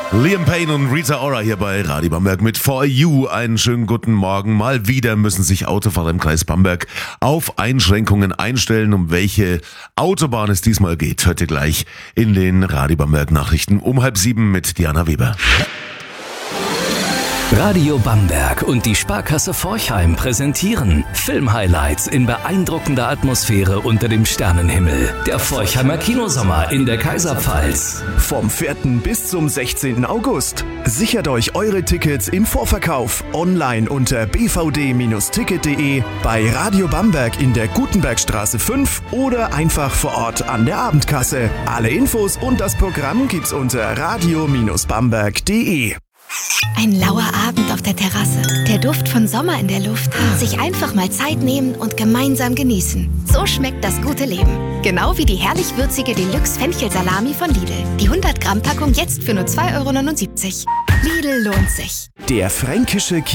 Liam Payne und Rita Ora hier bei Radio Bamberg mit For You. Einen schönen guten Morgen. Mal wieder müssen sich Autofahrer im Kreis Bamberg auf Einschränkungen einstellen. Um welche Autobahn es diesmal geht, hört ihr gleich in den Radio Bamberg Nachrichten um 6:30 mit Diana Weber. Radio Bamberg und die Sparkasse Forchheim präsentieren Filmhighlights in beeindruckender Atmosphäre unter dem Sternenhimmel. Der Forchheimer Kinosommer in der Kaiserpfalz. Vom 4. bis zum 16. August. Sichert euch eure Tickets im Vorverkauf online unter bvd-ticket.de, bei Radio Bamberg in der Gutenbergstraße 5 oder einfach vor Ort an der Abendkasse. Alle Infos und das Programm gibt's unter radio-bamberg.de. Ein lauer Abend auf der Terrasse, der Duft von Sommer in der Luft, sich einfach mal Zeit nehmen und gemeinsam genießen. So schmeckt das gute Leben. Genau wie die herrlich würzige Deluxe-Fenchel-Salami von Lidl. Die 100-Gramm-Packung jetzt für nur 2,79 €. Lidl lohnt sich. Der fränkische